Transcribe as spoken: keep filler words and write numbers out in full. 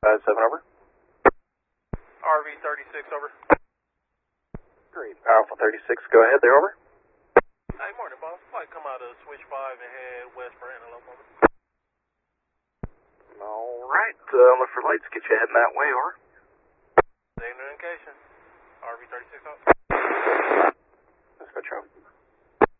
five seven, over. R V thirty-six, over. Great. Alpha thirty-six, go ahead there, over. Hey, morning, boss. Probably come out of switch five and head west for Antelope, over. All right. Uh, look for lights. Get you heading that way, over.